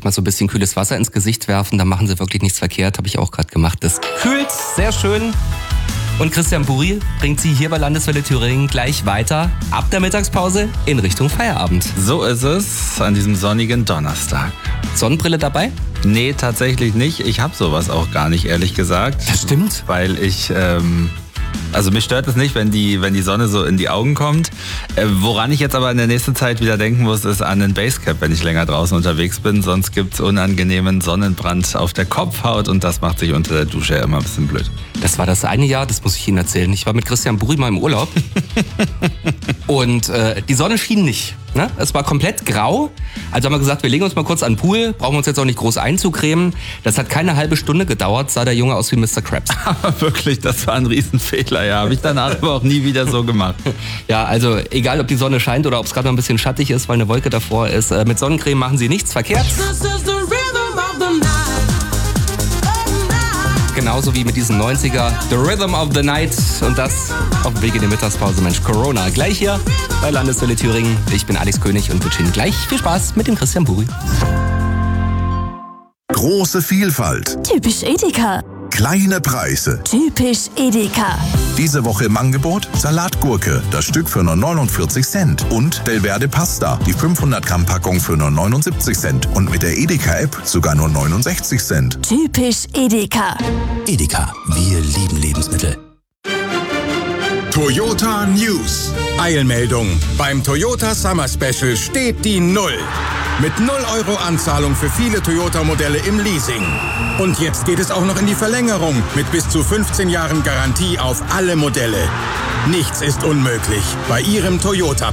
mal so ein bisschen kühles Wasser ins Gesicht werfen, dann machen sie wirklich nichts verkehrt, habe ich auch gerade gemacht. Das kühlt sehr schön. Und Christian Buri bringt Sie hier bei Landeswelle Thüringen gleich weiter ab der Mittagspause in Richtung Feierabend. So ist es an diesem sonnigen Donnerstag. Sonnenbrille dabei? Nee, tatsächlich nicht. Ich habe sowas auch gar nicht, ehrlich gesagt. Das stimmt. Weil ich, also mich stört es nicht, wenn die Sonne so in die Augen kommt. Woran ich jetzt aber in der nächsten Zeit wieder denken muss, ist an den Basecap, wenn ich länger draußen unterwegs bin. Sonst gibt's unangenehmen Sonnenbrand auf der Kopfhaut und das macht sich unter der Dusche immer ein bisschen blöd. Das war das eine Jahr, das muss ich Ihnen erzählen. Ich war mit Christian Buri mal im Urlaub und die Sonne schien nicht. Ne? Es war komplett grau. Also haben wir gesagt, wir legen uns mal kurz an den Pool, brauchen uns jetzt auch nicht groß einzucremen. Das hat keine halbe Stunde gedauert, sah der Junge aus wie Mr. Krabs. Aber wirklich, das war ein Riesenfehler, ja. Habe ich danach aber auch nie wieder so gemacht. Ja, also egal, ob die Sonne scheint oder ob es gerade noch ein bisschen schattig ist, weil eine Wolke davor ist. Mit Sonnencreme machen Sie nichts verkehrt. Genauso wie mit diesen 90er The Rhythm of the Night und das auf dem Weg in die Mittagspause. Mensch, Corona. Gleich hier bei Landeswelle Thüringen. Ich bin Alex König und wünsche Ihnen gleich viel Spaß mit dem Christian Buri. Große Vielfalt. Typisch Edeka. Kleine Preise. Typisch Edeka. Diese Woche im Angebot Salatgurke, das Stück für nur 49 Cent. Und Delverde Pasta, die 500 Gramm Packung für nur 79 Cent. Und mit der Edeka-App sogar nur 69 Cent. Typisch Edeka. Edeka, wir lieben Lebensmittel. Toyota News. Eilmeldung. Beim Toyota Summer Special steht die Null. Mit 0 Euro Anzahlung für viele Toyota-Modelle im Leasing. Und jetzt geht es auch noch in die Verlängerung mit bis zu 15 Jahren Garantie auf alle Modelle. Nichts ist unmöglich bei Ihrem Toyota.